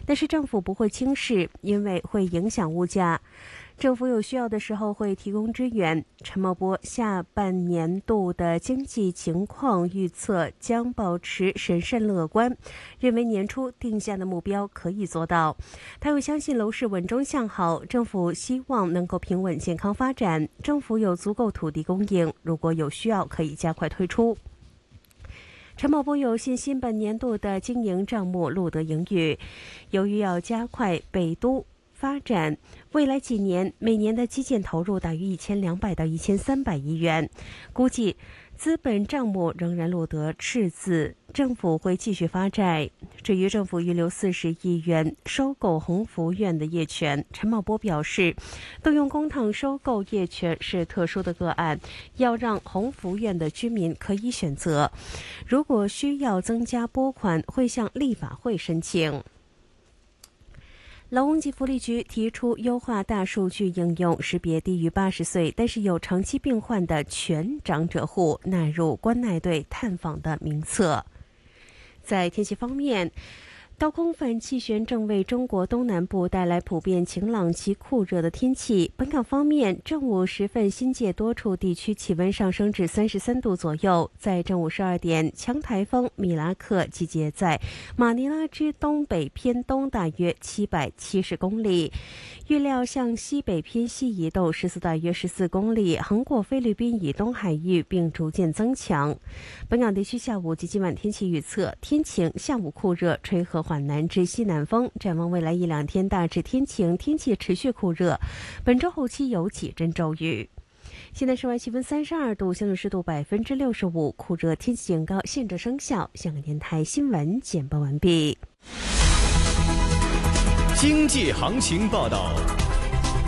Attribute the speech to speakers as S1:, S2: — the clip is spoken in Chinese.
S1: 但是政府不会轻视，因为会影响物价。政府有需要的时候会提供支援。陈茂波下半年度的经济情况预测将保持审慎乐观，认为年初定下的目标可以做到。他又相信楼市稳中向好，政府希望能够平稳健康发展，政府有足够土地供应，如果有需要可以加快推出。陈茂波有信心本年度的经营账目录得盈余，由于要加快北都发展，未来几年每年的基建投入大约1200到1300亿元，估计资本账目仍然录得赤字，政府会继续发债。至于政府预留40亿元收购鸿福苑的业权，陈茂波表示，动用公帑收购业权是特殊的个案，要让鸿福苑的居民可以选择。如果需要增加拨款，会向立法会申请。劳工及福利局提出优化大数据应用，识别低于80岁但是有长期病患的全长者户纳入关爱队探访的名册。在天气方面，高空反气旋正为中国东南部带来普遍晴朗及酷热的天气。本港方面，正午时分，新界多处地区气温上升至33度左右。在正午12点，强台风米拉克集结在马尼拉之东北偏东大约770公里，预料向西北偏西移动，时速大约14公里，横过菲律宾以东海域，并逐渐增强。本港地区下午及今晚天气预测：天晴，下午酷热，吹和缓南至西南风。展望未来1-2天大致天晴，天气持续酷热，本周后期有几阵骤雨。现在室外气温32度，相对湿度65%，酷热天气警告现正生效。香港电台新闻简报完毕。
S2: 经济行情报道。